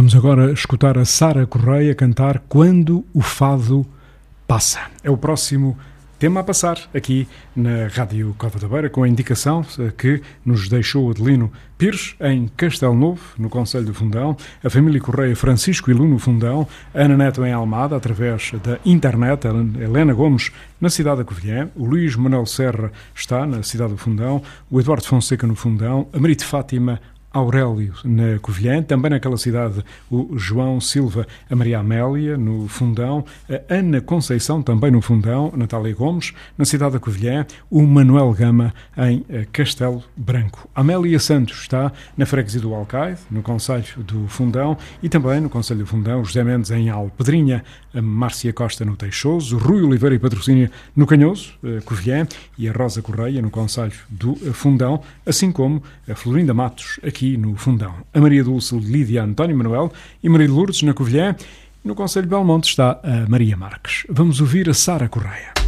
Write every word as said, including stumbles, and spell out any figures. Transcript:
Vamos agora escutar a Sara Correia cantar Quando o Fado Passa. É o próximo tema a passar aqui na Rádio Cova da Beira, com a indicação que nos deixou Adelino Pires, em Castelo Novo, no Concelho do Fundão, a família Correia Francisco e Lu no Fundão, Ana Neto em Almada, através da internet, a Helena Gomes na cidade da Covilhã, o Luís Manuel Serra está na cidade do Fundão, o Eduardo Fonseca no Fundão, a Maria de Fátima Aurélio na Covilhã, também naquela cidade o João Silva, a Maria Amélia no Fundão, a Ana Conceição também no Fundão, a Natália Gomes na cidade da Covilhã, o Manuel Gama em Castelo Branco. A Amélia Santos está na freguesia do Alcaide, no Concelho do Fundão, e também no Concelho do Fundão, o José Mendes em Alpedrinha, a Márcia Costa no Teixoso, o Rui Oliveira e Patrocínio no Canhoso, Covilhã, e a Rosa Correia no Concelho do Fundão, assim como a Florinda Matos aqui no Fundão. A Maria Dulce Lídia António Manuel e Maria de Lourdes na Covilhã. No Concelho de Belmonte está a Maria Marques. Vamos ouvir a Sara Correia.